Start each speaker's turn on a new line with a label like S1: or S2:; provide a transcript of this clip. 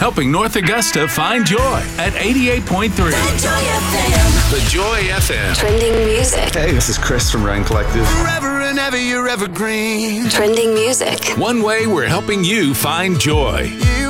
S1: helping North Augusta find joy at 88.3. The Joy FM.
S2: Trending music.
S3: Hey, this is Chris from Rain Collective.
S4: Forever and ever, you're evergreen.
S2: Trending music.
S1: One way we're helping you find joy.
S4: You